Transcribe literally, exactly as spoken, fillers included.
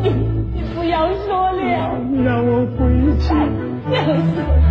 你不要说了， 你让我回去。 不要说了。